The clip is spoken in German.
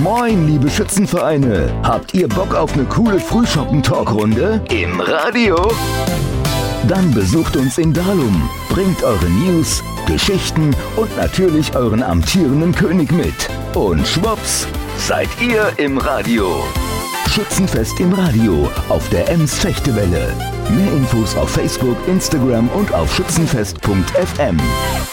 Moin, liebe Schützenvereine! Habt ihr Bock auf eine coole Frühschoppen-Talkrunde? Im Radio? Dann besucht uns in Dalum, bringt eure News, Geschichten und natürlich euren amtierenden König mit. Und schwupps, seid ihr im Radio. Schützenfest im Radio auf der Ems Fechtewelle. Mehr Infos auf Facebook, Instagram und auf schützenfest.fm.